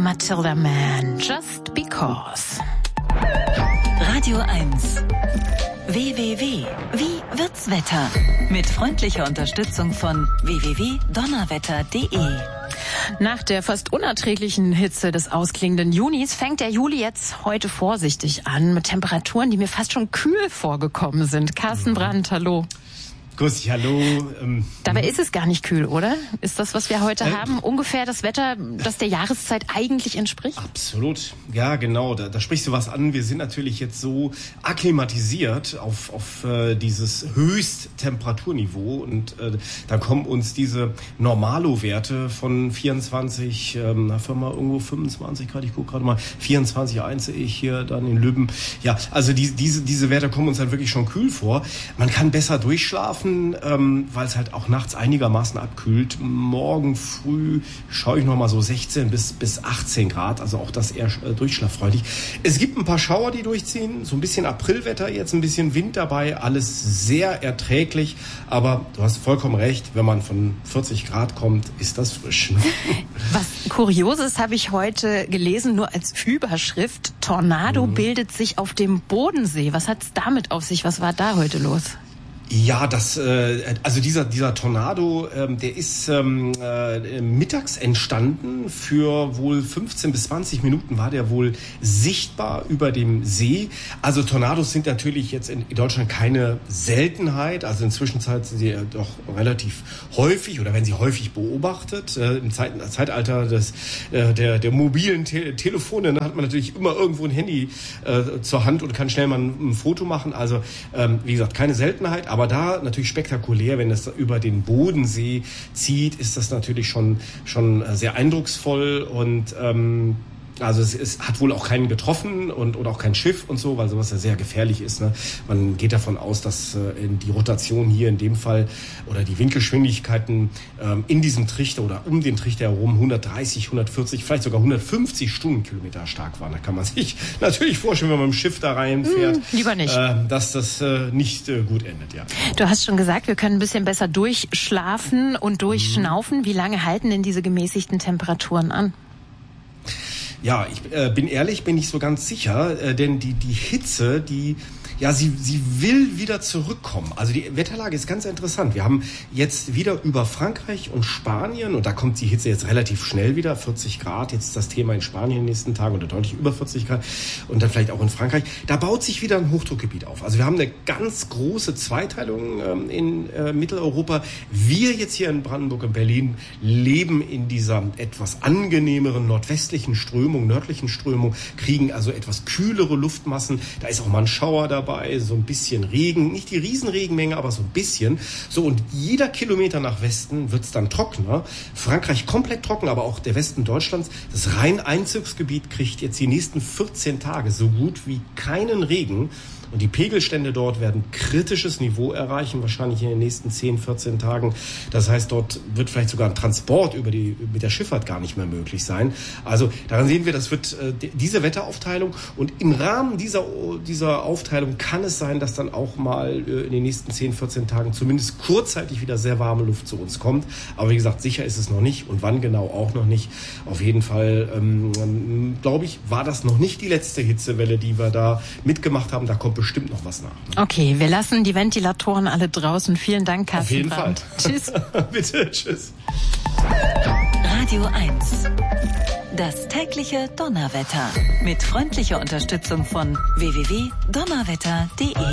Matilda Mann, Just Because. Radio 1. WWW. Wie wird's Wetter? Mit freundlicher Unterstützung von www.donnerwetter.de. Nach der fast unerträglichen Hitze des ausklingenden Junis fängt der Juli jetzt heute vorsichtig an mit Temperaturen, die mir fast schon kühl vorgekommen sind. Carsten Brandt, hallo. Grüß dich, hallo. Dabei ist es gar nicht kühl, oder? Ist das, was wir heute haben, ungefähr das Wetter, das der Jahreszeit eigentlich entspricht? Absolut. Ja, genau. Da sprichst du was an. Wir sind natürlich jetzt so akklimatisiert auf dieses Höchsttemperaturniveau und da kommen uns diese Normalo-Werte von 24, irgendwo 25 Grad, ich gucke gerade mal, 24,1 sehe ich hier dann in Lübben. Ja, also diese Werte kommen uns dann wirklich schon kühl vor. Man kann besser durchschlafen, weil es halt auch nachts einigermaßen abkühlt. Morgen früh schaue ich noch mal so 16 bis 18 Grad, also auch das eher durchschlaffreudig. Es gibt ein paar Schauer, die durchziehen, so ein bisschen Aprilwetter, jetzt ein bisschen Wind dabei, alles sehr erträglich, aber du hast vollkommen recht, wenn man von 40 Grad kommt, ist das frisch. Was Kurioses habe ich heute gelesen, nur als Überschrift: Tornado bildet sich auf dem Bodensee. Was hat's damit auf sich? Was war da heute los? Ja, also dieser Tornado, der ist mittags entstanden. Für wohl 15 bis 20 Minuten war der wohl sichtbar über dem See. Also Tornados sind natürlich jetzt in Deutschland keine Seltenheit. Also inzwischen sind sie doch relativ häufig oder werden sie häufig beobachtet. Im Zeitalter der mobilen Telefone hat man natürlich immer irgendwo ein Handy zur Hand und kann schnell mal ein Foto machen. Also wie gesagt, keine Seltenheit. Aber da natürlich spektakulär, wenn es über den Bodensee zieht, ist das natürlich schon sehr eindrucksvoll und also es hat wohl auch keinen getroffen oder auch kein Schiff und so, weil sowas ja sehr gefährlich ist. Ne? Man geht davon aus, dass die Rotation hier in dem Fall oder die Windgeschwindigkeiten in diesem Trichter oder um den Trichter herum 130, 140, vielleicht sogar 150 Stundenkilometer stark waren. Da kann man sich natürlich vorstellen, wenn man mit dem Schiff da reinfährt, lieber nicht. Dass das nicht gut endet. Ja. Du hast schon gesagt, wir können ein bisschen besser durchschlafen und durchschnaufen. Wie lange halten denn diese gemäßigten Temperaturen an? Ja, ich bin ehrlich, bin nicht so ganz sicher, denn die Hitze, sie will wieder zurückkommen. Also die Wetterlage ist ganz interessant. Wir haben jetzt wieder über Frankreich und Spanien, und da kommt die Hitze jetzt relativ schnell wieder, 40 Grad, jetzt das Thema in Spanien in den nächsten Tagen oder deutlich über 40 Grad und dann vielleicht auch in Frankreich. Da baut sich wieder ein Hochdruckgebiet auf. Also wir haben eine ganz große Zweiteilung in Mitteleuropa. Wir jetzt hier in Brandenburg und Berlin leben in dieser etwas angenehmeren nordwestlichen Strömung, nördlichen Strömung, kriegen also etwas kühlere Luftmassen. Da ist auch mal ein Schauer dabei, so ein bisschen Regen, nicht die Riesenregenmenge, aber so ein bisschen. So, und jeder Kilometer nach Westen wird's dann trockener. Frankreich komplett trocken, aber auch der Westen Deutschlands. Das Rhein-Einzugsgebiet kriegt jetzt die nächsten 14 Tage so gut wie keinen Regen. Und die Pegelstände dort werden kritisches Niveau erreichen, wahrscheinlich in den nächsten 10, 14 Tagen. Das heißt, dort wird vielleicht sogar ein Transport mit der Schifffahrt gar nicht mehr möglich sein. Also daran sehen wir, das wird diese Wetteraufteilung. Und im Rahmen dieser Aufteilung kann es sein, dass dann auch mal in den nächsten 10, 14 Tagen zumindest kurzzeitig wieder sehr warme Luft zu uns kommt. Aber wie gesagt, sicher ist es noch nicht und wann genau auch noch nicht. Auf jeden Fall, glaube ich, war das noch nicht die letzte Hitzewelle, die wir da mitgemacht haben. Da kommt bestimmt noch was nach. Ne? Okay, wir lassen die Ventilatoren alle draußen. Vielen Dank, Carsten. Auf jeden Brandt. Fall. Tschüss. Bitte, tschüss. Radio 1. Das tägliche Donnerwetter. Mit freundlicher Unterstützung von www.donnerwetter.de.